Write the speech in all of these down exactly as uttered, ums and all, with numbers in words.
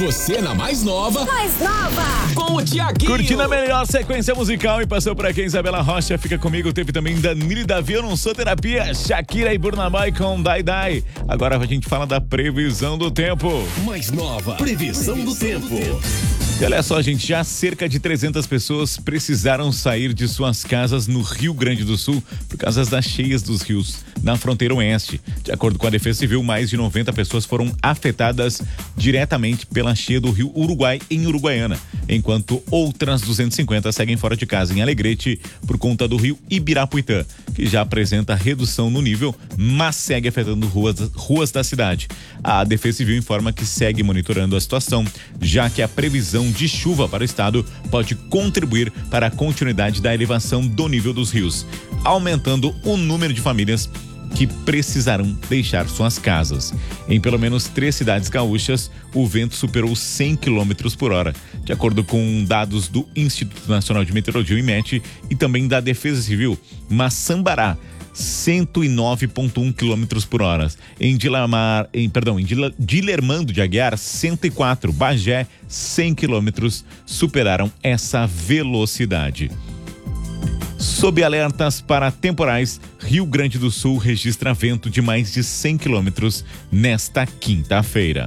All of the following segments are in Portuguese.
Você na mais nova. Mais nova. Com o Tiaguinho. Curtindo a melhor sequência musical e passou por aqui Isabela Rocha, fica comigo, teve também Danilo e Davi, Eu Não Sou Terapia, Shakira e Burna Boy com Dai Dai. Agora a gente fala da previsão do tempo. Mais nova, previsão do tempo. E olha só, gente, já cerca de trezentas pessoas precisaram sair de suas casas no Rio Grande do Sul por causa das cheias dos rios na fronteira oeste. De acordo com a Defesa Civil, mais de noventa pessoas foram afetadas diretamente pela cheia do rio Uruguai em Uruguaiana, enquanto outras duzentas e cinquenta seguem fora de casa em Alegrete por conta do rio Ibirapuitã, que já apresenta redução no nível, mas segue afetando ruas, ruas da cidade. A Defesa Civil informa que segue monitorando a situação, já que a previsão de chuva para o estado pode contribuir para a continuidade da elevação do nível dos rios, aumentando o número de famílias que precisarão deixar suas casas. Em pelo menos três cidades gaúchas, o vento superou cem quilômetros por hora, de acordo com dados do Instituto Nacional de Meteorologia, o IMET, e também da Defesa Civil. Maçambará, cento e nove vírgula um quilômetros por hora. Em Dilamar, em, perdão, em Dila, Dilermando de Aguiar, cento e quatro. Bagé, cem quilômetros superaram essa velocidade. Sob alertas para temporais, Rio Grande do Sul registra vento de mais de cem quilômetros nesta quinta-feira.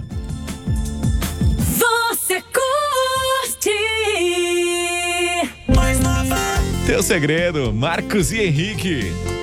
Você curte Mais nova. Teu segredo, Marcos e Henrique.